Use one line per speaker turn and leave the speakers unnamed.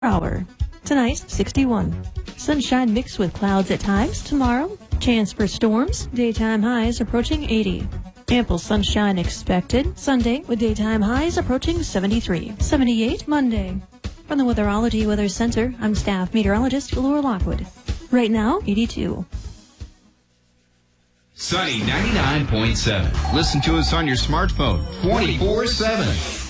hour. Tonight, 61. Sunshine mixed with clouds at times. Tomorrow, chance for storms. Daytime highs approaching 80. Ample sunshine expected. Sunday with daytime highs approaching 73. 78 Monday. From the Weatherology Weather Center, I'm staff meteorologist Laura Lockwood. Right now, 82.
Sunny 99.7. Listen to us on your smartphone 24/7.